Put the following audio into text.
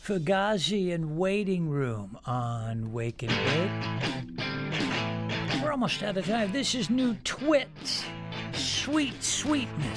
Fugazi and Waiting Room on Wake and Bake. We're almost out of time. This is New Twit. Sweet Sweetness.